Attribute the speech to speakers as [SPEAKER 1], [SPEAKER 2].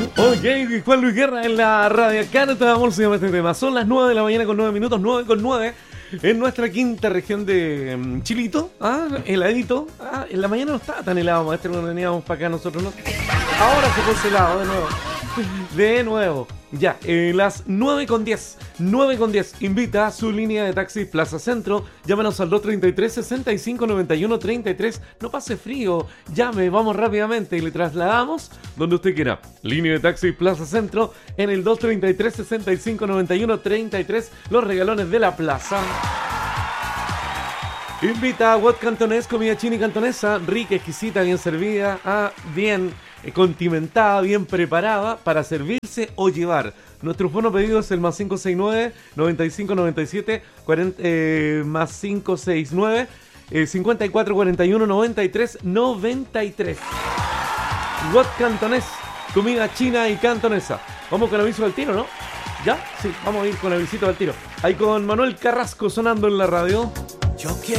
[SPEAKER 1] Ok, Juan Luis Guerra en la radio Carta, amor, se llama este tema. Son las 9 de la mañana con 9 minutos, 9 con 9. En nuestra quinta región de Chilito, heladito. En la mañana no estaba tan helado, maestro, cuando veníamos para acá nosotros, ¿no? Ahora se puso helado de nuevo. De nuevo. Ya, las 9 con 10. 9 con 10. Invita a su línea de taxi Plaza Centro. Llámanos al 233-6591-33. No pase frío. Llame, vamos rápidamente y le trasladamos donde usted quiera. Línea de taxi Plaza Centro en el 233-6591-33. Los regalones de la plaza. Invita a Wat Cantonés, comida china y cantonesa, rica, exquisita, bien servida, bien condimentada, bien preparada para servirse o llevar. Nuestro fono pedido es el más 569-9597, más 569 5441 93 93. Wat Cantonés, comida china y cantonesa. Vamos con aviso al tiro, ¿no? ¿Ya? Sí, vamos a ir con avisito al tiro. Ahí con Manuel Carrasco sonando en la radio.
[SPEAKER 2] Yo quiero